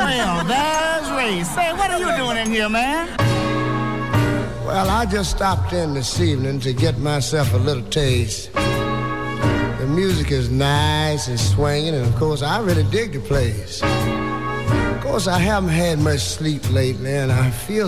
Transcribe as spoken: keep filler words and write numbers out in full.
Well, there's Ray. Say, what are you doing in here, man? Well, I just stopped in this evening to get myself a little taste. The music is nice and swinging, and of course, I really dig the place. Of course, I haven't had much sleep lately, and I feel